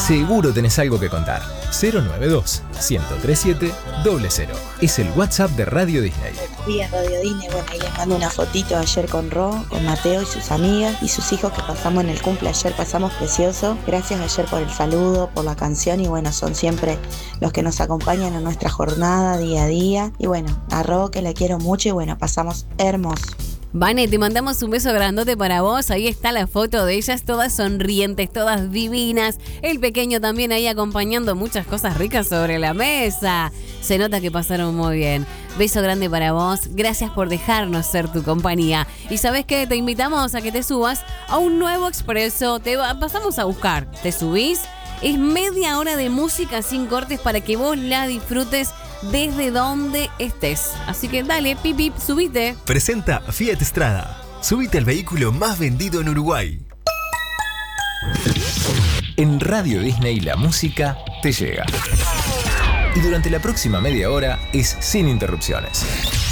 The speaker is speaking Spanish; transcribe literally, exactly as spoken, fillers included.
seguro tenés algo que contar. cero nueve dos, uno cero tres siete, cero cero. Es el WhatsApp de Radio Disney. Buenos días, Radio Disney. Bueno, ahí les mando una fotito ayer con Ro, con Mateo y sus amigas y sus hijos que pasamos en el cumple. Ayer pasamos precioso. Gracias ayer por el saludo, por la canción y bueno, son siempre los que nos acompañan en nuestra jornada día a día. Y bueno, a Ro que la quiero mucho y bueno, pasamos hermoso. Vane, te mandamos un beso grandote para vos. Ahí está la foto de ellas, todas sonrientes, todas divinas. El pequeño también ahí acompañando muchas cosas ricas sobre la mesa. Se nota que pasaron muy bien. Beso grande para vos. Gracias por dejarnos ser tu compañía. Y ¿sabés qué? Te invitamos a que te subas a un nuevo expreso. Te va, pasamos a buscar. ¿Te subís? Es media hora de música sin cortes para que vos la disfrutes desde donde estés. Así que dale, pip, pip, subite. Presenta Fiat Strada. Subite al vehículo más vendido en Uruguay. En Radio Disney la música te llega. Y durante la próxima media hora es sin interrupciones.